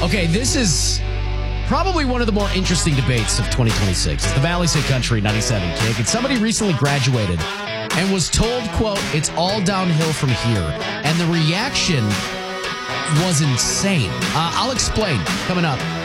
Okay, this is probably one of the more interesting debates of 2026. It's the Valley State Country 97 Kick. And somebody recently graduated and was told, quote, it's all downhill from here. And the reaction was insane. I'll explain coming up.